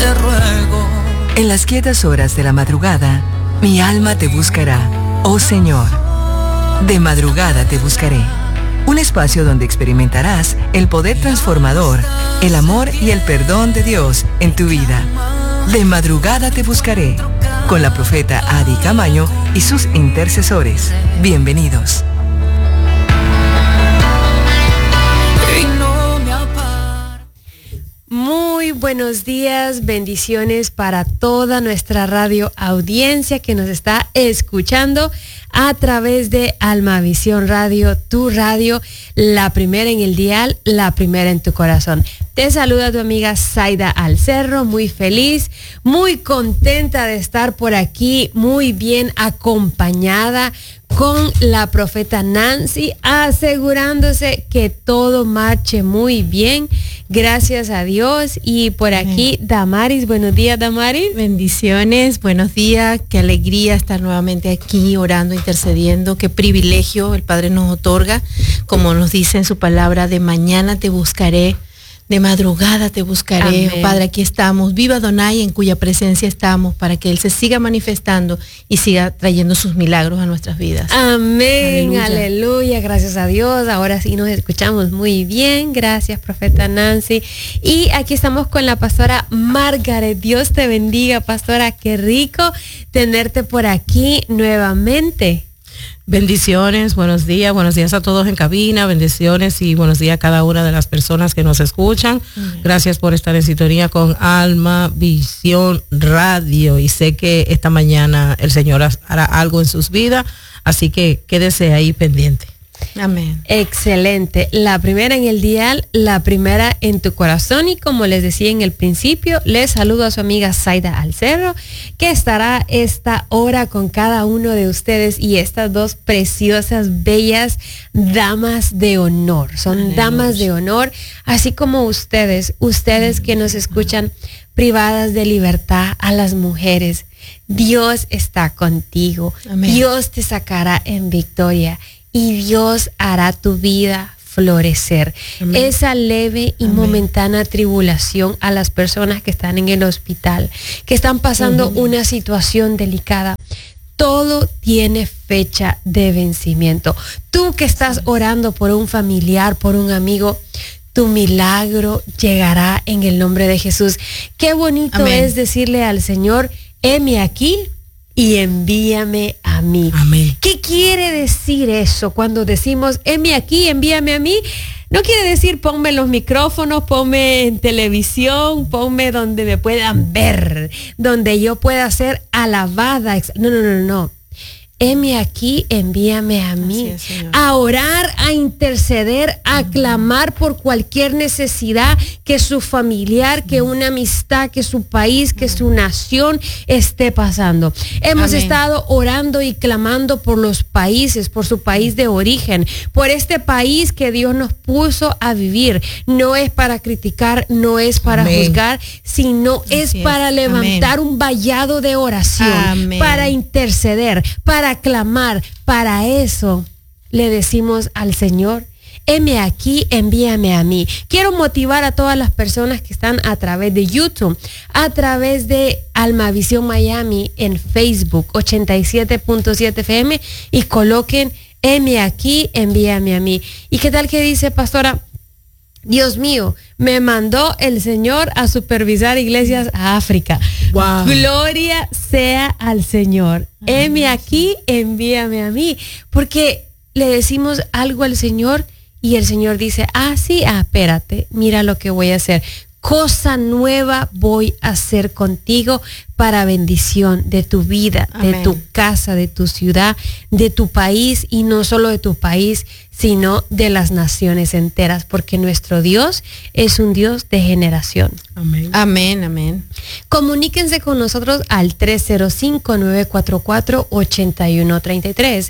te ruego. En las quietas horas de la madrugada, mi alma te buscará, oh Señor. De madrugada te buscaré. Un espacio donde experimentarás el poder transformador, el amor y el perdón de Dios en tu vida. De madrugada te buscaré, con la profeta Adi Camaño y sus intercesores. Bienvenidos. Muy buenos días, bendiciones para toda nuestra radio audiencia que nos está escuchando a través de Almavisión Radio, tu radio, la primera en el dial, la primera en tu corazón. Te saluda tu amiga Zaida Alcerro, muy feliz, muy contenta de estar por aquí, muy bien acompañada con la profeta Nancy, asegurándose que todo marche muy bien, gracias a Dios. Y por aquí Damaris, buenos días Damaris. Bendiciones, buenos días, qué alegría estar nuevamente aquí orando, intercediendo, qué privilegio el Padre nos otorga, como nos dice en su palabra, de mañana te buscaré. De madrugada te buscaré. Oh, Padre, aquí estamos. Viva Adonai, en cuya presencia estamos, para que Él se siga manifestando y siga trayendo sus milagros a nuestras vidas. Amén, aleluya, gracias a Dios. Ahora sí nos escuchamos muy bien. Gracias, profeta Nancy. Y aquí estamos con la pastora Margaret. Dios te bendiga, pastora. Qué rico tenerte por aquí nuevamente. Bendiciones, buenos días a todos en cabina, bendiciones y buenos días a cada una de las personas que nos escuchan. Gracias por estar en sintonía con Almavisión Radio, y sé que esta mañana el Señor hará algo en sus vidas, así que quédese ahí pendiente. Amén. Excelente. La primera en el dial, la primera en tu corazón. Y como les decía en el principio, les saludo a su amiga Zaida Alcerro, que estará esta hora con cada uno de ustedes y estas dos preciosas, bellas damas de honor. Son Aleluya. Damas de honor, así como ustedes que nos escuchan privadas de libertad, a las mujeres. Dios está contigo. Amén. Dios te sacará en victoria. Y Dios hará tu vida florecer. Amén. Esa leve y Amén. Momentánea tribulación a las personas que están en el hospital, que están pasando una situación delicada, todo tiene fecha de vencimiento. Tú que estás orando por un familiar, por un amigo, tu milagro llegará en el nombre de Jesús. Qué bonito Amén. Es decirle al Señor, heme aquí y envíame a mí. Amén. ¿Qué quiere decir eso cuando decimos, heme aquí, envíame a mí? No quiere decir ponme los micrófonos, ponme en televisión, ponme donde me puedan ver, donde yo pueda ser alabada. No. Heme aquí, envíame a mí, a orar, a interceder, a clamar por cualquier necesidad que su familiar, que una amistad, que su país, que su nación esté pasando. Hemos estado orando y clamando por los países, por su país de origen, por este país que Dios nos puso a vivir. No es para criticar, no es para juzgar, sino es para levantar un vallado de oración, para interceder, para clamar. Para eso le decimos al Señor, heme aquí, envíame a mí. Quiero motivar a todas las personas que están a través de YouTube, a través de Almavisión Miami en Facebook 87.7 FM, y coloquen heme aquí, envíame a mí. ¿Y qué tal que dice, pastora? Dios mío, me mandó el Señor a supervisar iglesias a África. Wow. Gloria sea al Señor. Heme aquí, envíame a mí. Porque le decimos algo al Señor y el Señor dice, espérate, mira lo que voy a hacer. Cosa nueva voy a hacer contigo para bendición de tu vida, Amén. De tu casa, de tu ciudad, de tu país, y no solo de tu país, sino de las naciones enteras, porque nuestro Dios es un Dios de generación. Amén. Amén. Comuníquense con nosotros al 305-944-8133.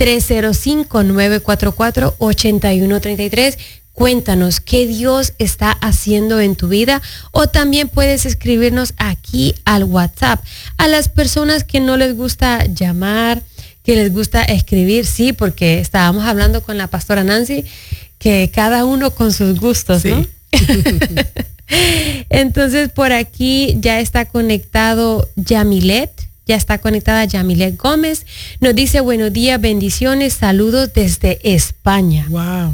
305-944-8133. Cuéntanos qué Dios está haciendo en tu vida, o también puedes escribirnos aquí al WhatsApp. A las personas que no les gusta llamar, que les gusta escribir, sí, porque estábamos hablando con la pastora Nancy, que cada uno con sus gustos, sí. ¿No? Entonces por aquí ya está conectado Yamilet. Ya está conectada Yamilet Gómez. Nos dice buenos días, bendiciones, saludos desde España. Wow.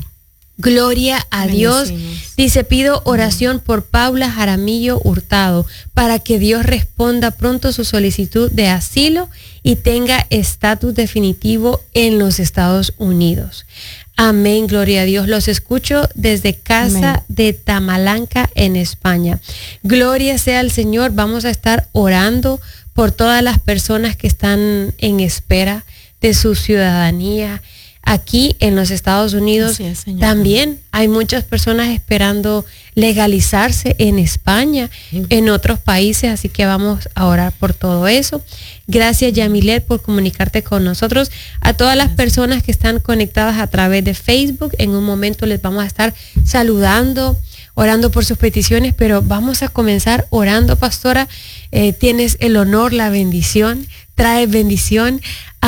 Gloria a Dios. Dice, pido oración por Paula Jaramillo Hurtado para que Dios responda pronto su solicitud de asilo y tenga estatus definitivo en los Estados Unidos. Amén, gloria a Dios. Los escucho desde casa de Tamalanca en España. Gloria sea al Señor. Vamos a estar orando por todas las personas que están en espera de su ciudadanía. Aquí en los Estados Unidos también hay muchas personas esperando legalizarse en España, en otros países, así que vamos a orar por todo eso. Gracias, Yamilet, por comunicarte con nosotros. A todas las personas que están conectadas a través de Facebook, en un momento les vamos a estar saludando, orando por sus peticiones, pero vamos a comenzar orando, pastora. Tienes el honor, la bendición, trae bendición.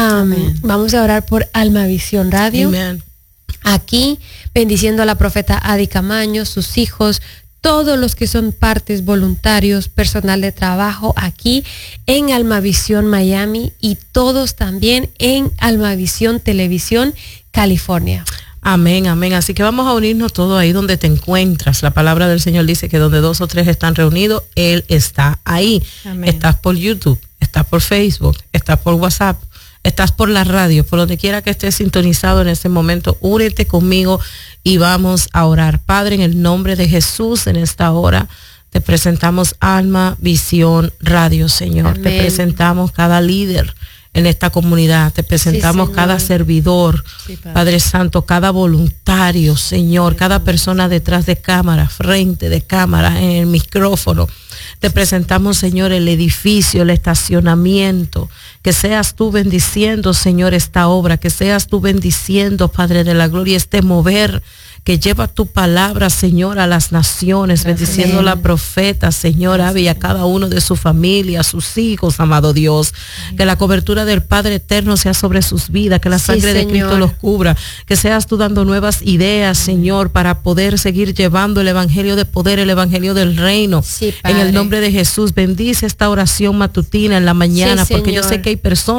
Vamos a orar por Almavisión Radio. Amén. Aquí, bendiciendo a la profeta Adi Camaño, sus hijos, todos los que son partes, voluntarios, personal de trabajo aquí en Almavisión Miami y todos también en Almavisión Televisión California. Amén, amén. Así que vamos a unirnos todos ahí donde te encuentras. La palabra del Señor dice que donde 2 o 3 están reunidos, Él está ahí. Amén. Estás por YouTube, estás por Facebook, estás por WhatsApp, estás por la radio, por donde quiera que estés sintonizado en este momento, únete conmigo y vamos a orar. Padre, en el nombre de Jesús, en esta hora, te presentamos Almavisión Radio, Señor. Amén. Te presentamos cada líder en esta comunidad, te presentamos cada servidor, Padre Santo, cada voluntario, Señor, cada persona detrás de cámara, frente de cámara, en el micrófono. Te presentamos, Señor, el edificio, el estacionamiento, que seas tú bendiciendo, Señor, esta obra, que seas tú bendiciendo, Padre de la Gloria, este mover que lleva tu palabra, Señor, a las naciones, bendiciendo a la profeta, Señor, y a cada uno de su familia, a sus hijos, amado Dios. Que la cobertura del Padre Eterno sea sobre sus vidas, que la sangre de Cristo los cubra, que seas tú dando nuevas ideas, Señor, para poder seguir llevando el evangelio de poder, el evangelio del reino. En el nombre de Jesús, bendice esta oración matutina en la mañana, porque yo sé que hay personas